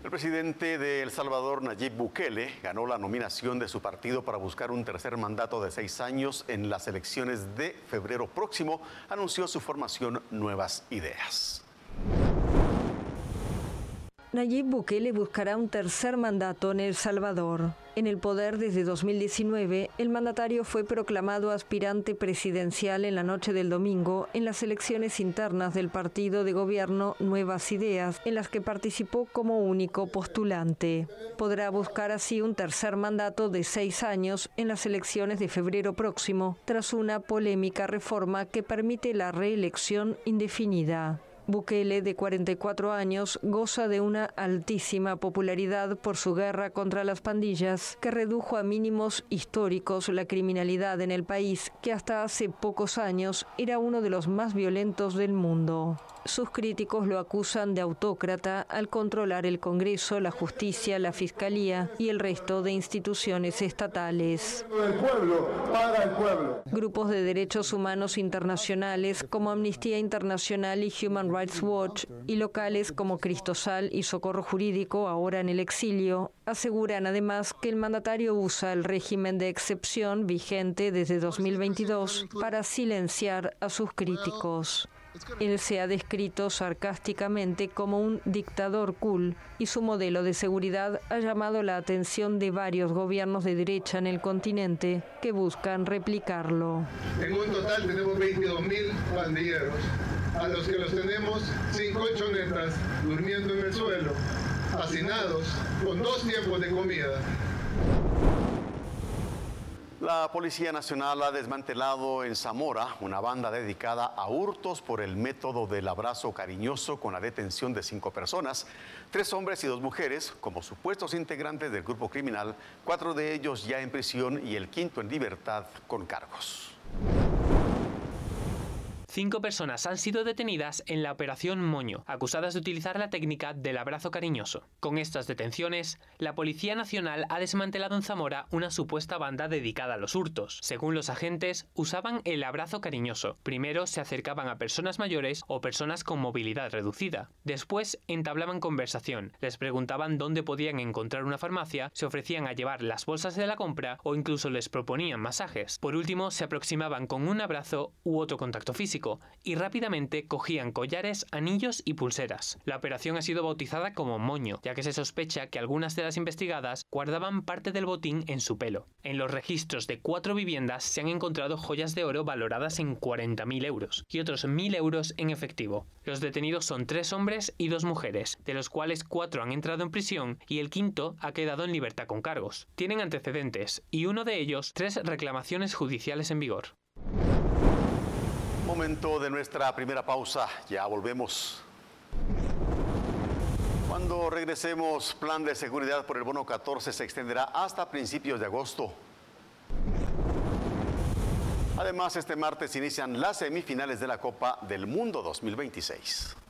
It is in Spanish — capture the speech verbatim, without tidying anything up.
El presidente de El Salvador, Nayib Bukele, ganó la nominación de su partido para buscar un tercer mandato de seis años en las elecciones de febrero próximo. Anunció su formación Nuevas Ideas. Nayib Bukele buscará un tercer mandato en El Salvador. En el poder desde dos mil diecinueve, el mandatario fue proclamado aspirante presidencial en la noche del domingo en las elecciones internas del partido de gobierno Nuevas Ideas, en las que participó como único postulante. Podrá buscar así un tercer mandato de seis años en las elecciones de febrero próximo, tras una polémica reforma que permite la reelección indefinida. Bukele, de cuarenta y cuatro años, goza de una altísima popularidad por su guerra contra las pandillas, que redujo a mínimos históricos la criminalidad en el país, que hasta hace pocos años era uno de los más violentos del mundo. Sus críticos lo acusan de autócrata al controlar el Congreso, la justicia, la Fiscalía y el resto de instituciones estatales. Del pueblo, para el pueblo. Grupos de derechos humanos internacionales como Amnistía Internacional y Human Rights Watch y locales como Cristosal y Socorro Jurídico, ahora en el exilio, aseguran además que el mandatario usa el régimen de excepción vigente desde dos mil veintidós para silenciar a sus críticos. Él se ha descrito sarcásticamente como un dictador cool y su modelo de seguridad ha llamado la atención de varios gobiernos de derecha en el continente que buscan replicarlo. En un total tenemos veintidós mil pandilleros, a los que los tenemos sin colchonetas, durmiendo en el suelo, hacinados, con dos tiempos de comida. La Policía Nacional ha desmantelado en Zamora una banda dedicada a hurtos por el método del abrazo cariñoso, con la detención de cinco personas, tres hombres y dos mujeres, como supuestos integrantes del grupo criminal, cuatro de ellos ya en prisión y el quinto en libertad con cargos. Cinco personas han sido detenidas en la Operación Moño, acusadas de utilizar la técnica del abrazo cariñoso. Con estas detenciones, la Policía Nacional ha desmantelado en Zamora una supuesta banda dedicada a los hurtos. Según los agentes, usaban el abrazo cariñoso. Primero se acercaban a personas mayores o personas con movilidad reducida. Después entablaban conversación, les preguntaban dónde podían encontrar una farmacia, se ofrecían a llevar las bolsas de la compra o incluso les proponían masajes. Por último, se aproximaban con un abrazo u otro contacto físico y rápidamente cogían collares, anillos y pulseras. La operación ha sido bautizada como Moño, ya que se sospecha que algunas de las investigadas guardaban parte del botín en su pelo. En los registros de cuatro viviendas se han encontrado joyas de oro valoradas en cuarenta mil euros y otros mil euros en efectivo. Los detenidos son tres hombres y dos mujeres, de los cuales cuatro han entrado en prisión y el quinto ha quedado en libertad con cargos. Tienen antecedentes y uno de ellos tres reclamaciones judiciales en vigor. Momento de nuestra primera pausa, ya volvemos. Cuando regresemos, plan de seguridad por el bono catorce se extenderá hasta principios de agosto. Además, este martes inician las semifinales de la Copa del Mundo dos mil veintiséis.